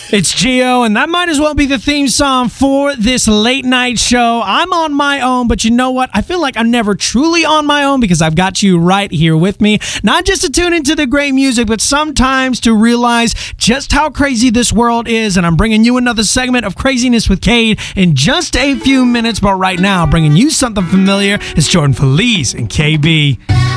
It's Gio, and that might as well be the theme song for this late night show. I'm on my own, but you know what? I feel like I'm never truly on my own because I've got you right here with me. Not just to tune into the great music, but sometimes to realize just how crazy this world is. And I'm bringing you another segment of Craziness with Cade in just a few minutes. But right now, bringing you something familiar, it's Jordan Feliz and KB.